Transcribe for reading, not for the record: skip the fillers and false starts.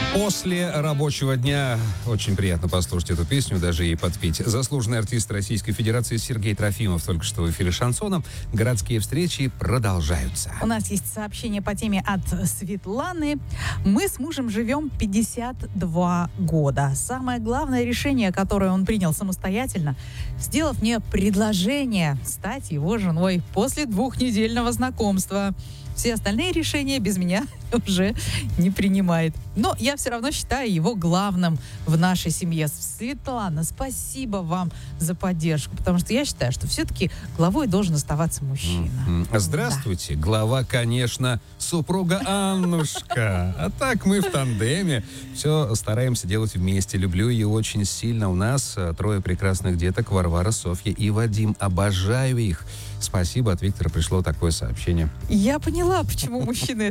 После рабочего дня очень приятно послушать эту песню, даже и подпеть. Заслуженный артист Российской Федерации Сергей Трофимов только что в эфире шансоном. Городские встречи продолжаются. У нас есть сообщение по теме от Светланы. Мы с мужем живем 52 года. Самое главное решение, которое он принял самостоятельно, сделав мне предложение стать его женой после 2-недельного знакомства. Все остальные решения без меня уже не принимает. Но я все равно считаю его главным в нашей семье. Светлана, спасибо вам за поддержку, потому что я считаю, что все-таки главой должен оставаться мужчина. Здравствуйте. Да. Глава, конечно, супруга Аннушка. А так мы в тандеме. Все стараемся делать вместе. Люблю ее очень сильно. У нас 3 прекрасных деток: Варвара, Софья и Вадим. Обожаю их. Спасибо, от Виктора пришло такое сообщение. Я поняла, почему мужчины